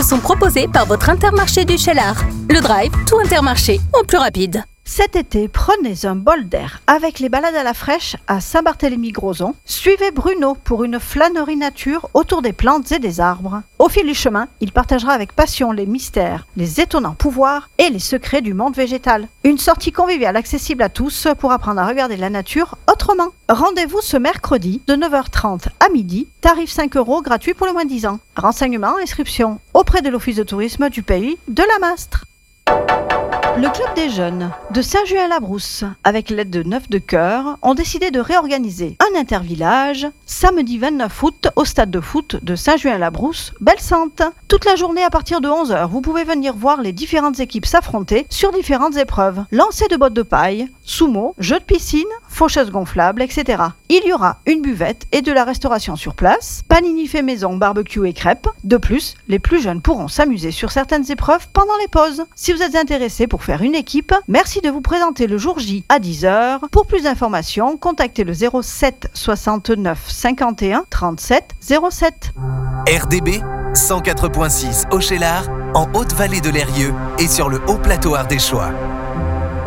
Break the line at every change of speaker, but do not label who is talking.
vous sont proposés par votre Intermarché du Cheylard. Le Drive, tout Intermarché, en plus rapide.
Cet été, prenez un bol d'air avec les balades à la fraîche à Saint-Barthélemy-Grozon. Suivez Bruno pour une flânerie nature autour des plantes et des arbres. Au fil du chemin, il partagera avec passion les mystères, les étonnants pouvoirs et les secrets du monde végétal. Une sortie conviviale accessible à tous pour apprendre à regarder la nature autrement. Rendez-vous ce mercredi de 9h30 à midi, tarif 5 € gratuit pour les moins de 10 ans. Renseignements, inscription auprès de l'Office de tourisme du pays de la Mastre. Le Club des jeunes de Saint-Julien-la-Brousse, avec l'aide de Neuf de Cœur, ont décidé de réorganiser un intervillage samedi 29 août au stade de foot de Saint-Julien-la-Brousse, Belle-Sante. Toute la journée à partir de 11h, vous pouvez venir voir les différentes équipes s'affronter sur différentes épreuves. Lancer de bottes de paille, sumo, jeux de piscine, faucheuse gonflable, etc. Il y aura une buvette et de la restauration sur place, panini fait maison, barbecue et crêpes. De plus, les plus jeunes pourront s'amuser sur certaines épreuves pendant les pauses. Si vous êtes intéressé pour faire une équipe, merci de vous présenter le jour J à 10h. Pour plus d'informations, contactez le 07 69 51 37 07.
RDB 104.6 au Cheylard, en Haute-Vallée de l'Eyrieux et sur le haut plateau ardéchois.